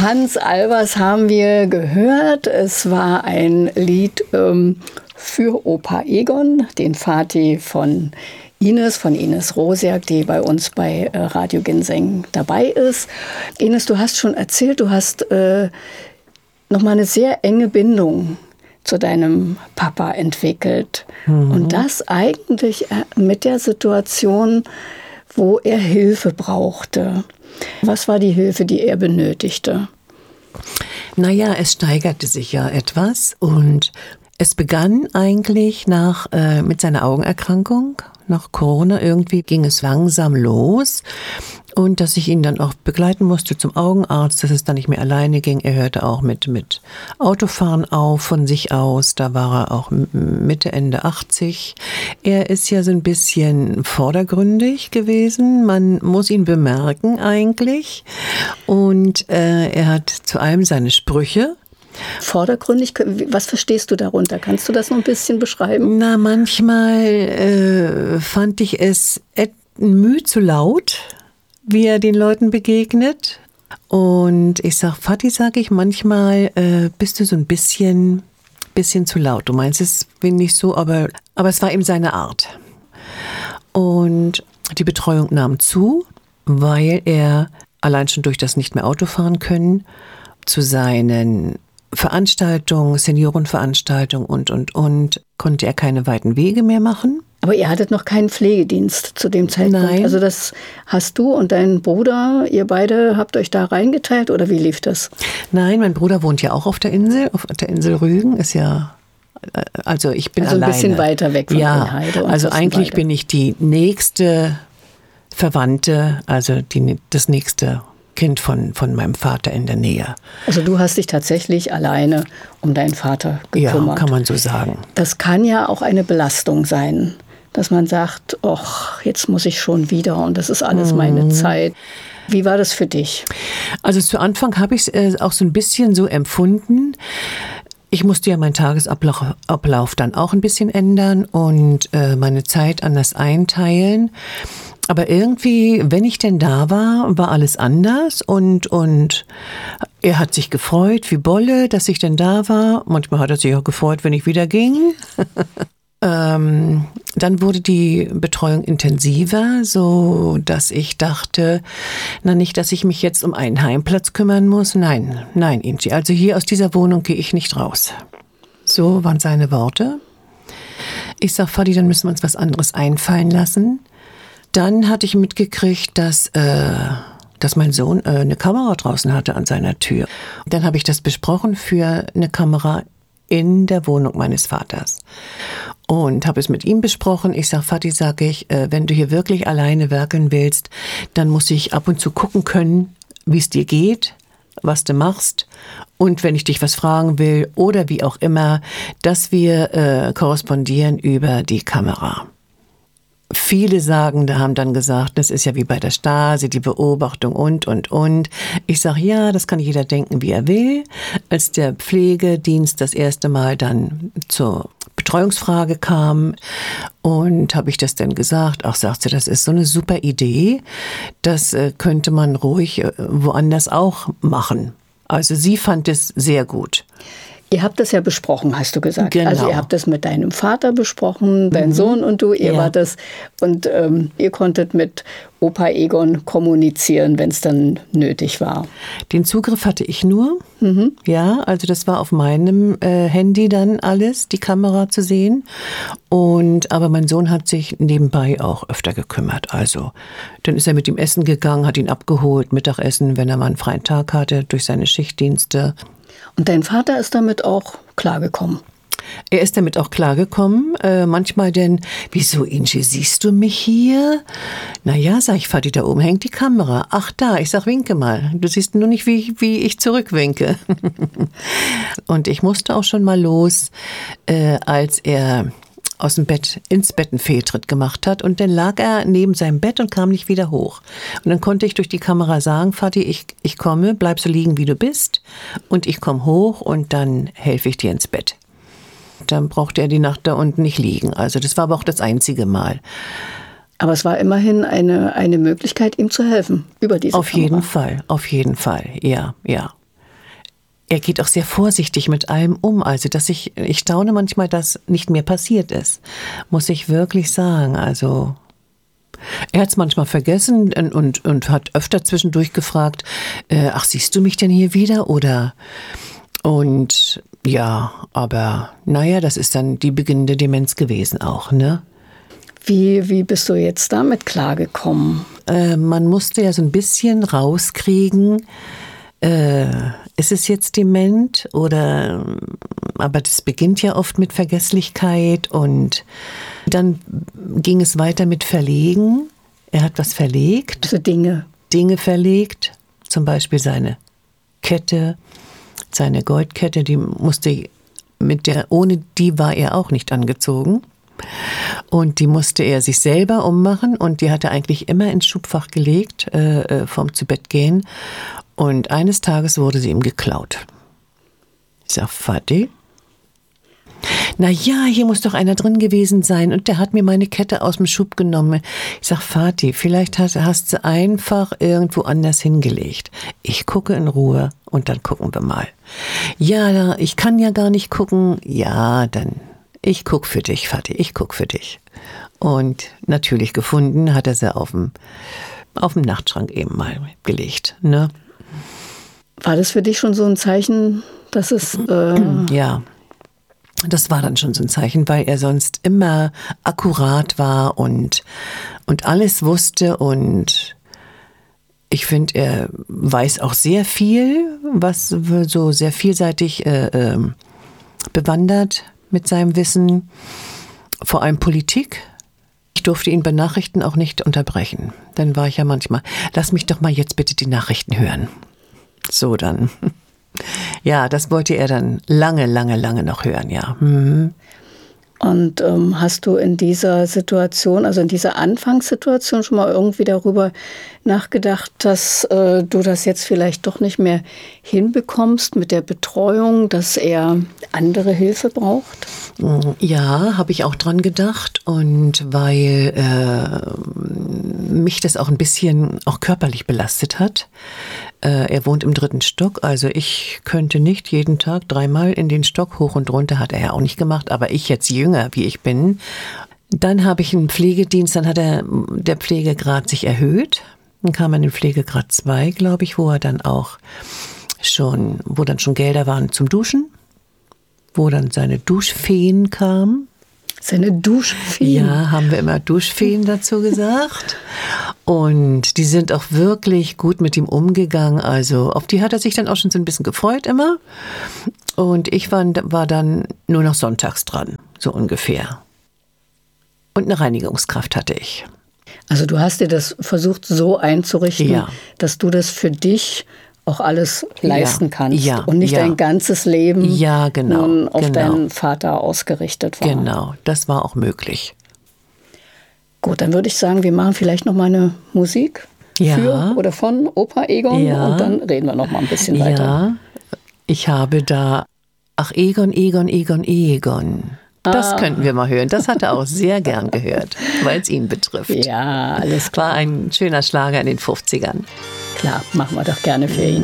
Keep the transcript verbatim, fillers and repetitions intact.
Hans Albers haben wir gehört. Es war ein Lied ähm, für Opa Egon, den Vati von Ines, von Ines Rosiak, die bei uns bei äh, Radio Ginseng dabei ist. Ines, du hast schon erzählt, du hast äh, nochmal eine sehr enge Bindung zu deinem Papa entwickelt. Mhm. Und das eigentlich mit der Situation, wo er Hilfe brauchte. Was war die Hilfe, die er benötigte? Naja, es steigerte sich ja etwas und es begann eigentlich nach, äh, mit seiner Augenerkrankung. Nach Corona irgendwie ging es langsam los und dass ich ihn dann auch begleiten musste zum Augenarzt, dass es dann nicht mehr alleine ging. Er hörte auch mit, mit Autofahren auf von sich aus, da war er auch Mitte, Ende achtzig. Er ist ja so ein bisschen vordergründig gewesen, man muss ihn bemerken eigentlich und äh, er hat zu allem seine Sprüche. Vordergründig, was verstehst du darunter? Kannst du das noch ein bisschen beschreiben? Na, manchmal äh, fand ich es müh zu laut, wie er den Leuten begegnet. Und ich sag, Vati, sage ich, manchmal äh, bist du so ein bisschen, bisschen zu laut. Du meinst es bin nicht so, aber, aber es war eben seine Art. Und die Betreuung nahm zu, weil er allein schon durch das nicht mehr Auto fahren können zu seinen Veranstaltungen, Seniorenveranstaltungen und, und, und, konnte er keine weiten Wege mehr machen. Aber ihr hattet noch keinen Pflegedienst zu dem Zeitpunkt? Nein. Also das hast du und dein Bruder, ihr beide habt euch da reingeteilt oder wie lief das? Nein, mein Bruder wohnt ja auch auf der Insel, auf der Insel Rügen, ist ja, also ich bin also alleine. Also ein bisschen weiter weg von ja, Heide. Und also eigentlich weiter. bin ich die nächste Verwandte, also die, das nächste Kind von, von meinem Vater in der Nähe. Also du hast dich tatsächlich alleine um deinen Vater gekümmert. Ja, kann man so sagen. Das kann ja auch eine Belastung sein, dass man sagt, ach, jetzt muss ich schon wieder und das ist alles mhm. meine Zeit. Wie war das für dich? Also zu Anfang habe ich es auch so ein bisschen so empfunden. Ich musste ja meinen Tagesablauf Ablauf dann auch ein bisschen ändern und äh, meine Zeit anders einteilen. Aber irgendwie, wenn ich denn da war, war alles anders und, und er hat sich gefreut wie Bolle, dass ich denn da war. Manchmal hat er sich auch gefreut, wenn ich wieder ging. ähm, dann wurde die Betreuung intensiver, so dass ich dachte, na nicht, dass ich mich jetzt um einen Heimplatz kümmern muss. Nein, nein, Inci, also hier aus dieser Wohnung gehe ich nicht raus. So waren seine Worte. Ich sag, Vati, dann müssen wir uns was anderes einfallen lassen. Dann hatte ich mitgekriegt, dass, äh, dass mein Sohn äh, eine Kamera draußen hatte an seiner Tür. Dann habe ich das besprochen für eine Kamera in der Wohnung meines Vaters. Und habe es mit ihm besprochen. Ich sage, Vati, sage ich, äh, wenn du hier wirklich alleine werkeln willst, dann muss ich ab und zu gucken können, wie es dir geht, was du machst. Und wenn ich dich was fragen will oder wie auch immer, dass wir äh, korrespondieren über die Kamera. Viele sagen, da haben dann gesagt, das ist ja wie bei der Stasi, die Beobachtung und, und, und. Ich sage, ja, das kann jeder denken, wie er will. Als der Pflegedienst das erste Mal dann zur Betreuungsfrage kam und habe ich das dann gesagt, ach, sagt sie, das ist so eine super Idee, das äh, könnte man ruhig äh, woanders auch machen. Also sie fand es sehr gut. Ihr habt das ja besprochen, hast du gesagt. Genau. Also ihr habt das mit deinem Vater besprochen, dein mhm. Sohn und du, ihr ja. wart das. Und ähm, ihr konntet mit Opa Egon kommunizieren, wenn es dann nötig war. Den Zugriff hatte ich nur. Mhm. Ja, also das war auf meinem äh, Handy dann alles, die Kamera zu sehen. Und aber mein Sohn hat sich nebenbei auch öfter gekümmert. Also dann ist er mit ihm essen gegangen, hat ihn abgeholt, Mittagessen, wenn er mal einen freien Tag hatte, durch seine Schichtdienste. Und dein Vater ist damit auch klargekommen? Er ist damit auch klargekommen. Äh, manchmal denn, wieso, Inge, siehst du mich hier? Naja, sag ich, Vati, da oben hängt die Kamera. Ach da, ich sag, winke mal. Du siehst nur nicht, wie, wie ich zurückwinke. Und ich musste auch schon mal los, äh, als er aus dem Bett ins Bett einen Fehltritt gemacht hat und dann lag er neben seinem Bett und kam nicht wieder hoch. Und dann konnte ich durch die Kamera sagen, Vati, ich, ich komme, bleib so liegen, wie du bist und ich komme hoch und dann helfe ich dir ins Bett. Dann brauchte er die Nacht da unten nicht liegen. Also das war aber auch das einzige Mal. Aber es war immerhin eine, eine Möglichkeit, ihm zu helfen über diese Auf Kamera. jeden Fall, auf jeden Fall, ja, ja. er geht auch sehr vorsichtig mit allem um. Also, dass ich, ich staune manchmal, dass nicht mehr passiert ist. Muss ich wirklich sagen. Also, er hat es manchmal vergessen und, und, und hat öfter zwischendurch gefragt, äh, ach, siehst du mich denn hier wieder? Oder, und ja, aber naja, das ist dann die beginnende Demenz gewesen auch, ne? Wie, wie bist du jetzt damit klargekommen? Äh, man musste ja so ein bisschen rauskriegen, äh, ist es jetzt dement oder, aber das beginnt ja oft mit Vergesslichkeit und dann ging es weiter mit Verlegen. Er hat was verlegt. Also Dinge. Dinge verlegt, zum Beispiel seine Kette, seine Goldkette, die musste mit der, ohne die war er auch nicht angezogen. Und die musste er sich selber ummachen und die hat er eigentlich immer ins Schubfach gelegt, äh, vorm Zubettgehen. Und eines Tages wurde sie ihm geklaut. Ich sag, Vati? Na ja, hier muss doch einer drin gewesen sein und der hat mir meine Kette aus dem Schub genommen. Ich sag, Vati, vielleicht hast, hast du einfach irgendwo anders hingelegt. Ich gucke in Ruhe und dann gucken wir mal. Ja, ich kann ja gar nicht gucken. Ja, dann, ich guck für dich, Vati, ich guck für dich. Und natürlich gefunden hat er sie auf dem, auf dem Nachtschrank eben mal gelegt, ne? War das für dich schon so ein Zeichen, dass es... Äh ja, das war dann schon so ein Zeichen, weil er sonst immer akkurat war und, und alles wusste. Und ich finde, er weiß auch sehr viel, was so sehr vielseitig äh, äh, bewandert mit seinem Wissen, vor allem Politik. Ich durfte ihn bei Nachrichten auch nicht unterbrechen. Dann war ich ja manchmal, lass mich doch mal jetzt bitte die Nachrichten hören. So dann. Ja, das wollte er dann lange, lange, lange noch hören, ja. Mhm. Und ähm, hast du in dieser Situation, also in dieser Anfangssituation schon mal irgendwie darüber nachgedacht, dass äh, du das jetzt vielleicht doch nicht mehr hinbekommst mit der Betreuung, dass er andere Hilfe braucht? Ja, habe ich auch dran gedacht und weil äh, mich das auch ein bisschen auch körperlich belastet hat. Äh, er wohnt im dritten Stock, also ich könnte nicht jeden Tag dreimal in den Stock hoch und runter, hat er ja auch nicht gemacht, aber ich jetzt jünger, wie ich bin. Dann habe ich einen Pflegedienst, dann hat er, der Pflegegrad sich erhöht. Dann kam er in den Pflegegrad zwei, glaube ich, wo er dann auch schon, wo dann schon Gelder waren zum Duschen, wo dann seine Duschfeen kamen. Seine Duschfeen? Ja, haben wir immer Duschfeen dazu gesagt. Und die sind auch wirklich gut mit ihm umgegangen. Also auf die hat er sich dann auch schon so ein bisschen gefreut immer. Und ich war, war dann nur noch sonntags dran, so ungefähr. Und eine Reinigungskraft hatte ich. Also du hast dir das versucht so einzurichten, ja. dass du das für dich auch alles leisten ja. kannst ja. und nicht ja. dein ganzes Leben ja, genau. nun auf genau. deinen Vater ausgerichtet war. Genau, das war auch möglich. Gut, dann würde ich sagen, wir machen vielleicht noch mal eine Musik ja. für oder von Opa Egon ja. und dann reden wir noch mal ein bisschen weiter. Ja, ich habe da, ach Egon, Egon, Egon, Egon. Das ah. könnten wir mal hören. Das hat er auch sehr gern gehört, weil es ihn betrifft. Ja, alles klar. War ein schöner Schlager in den fünfzigern. Klar, machen wir doch gerne für ihn.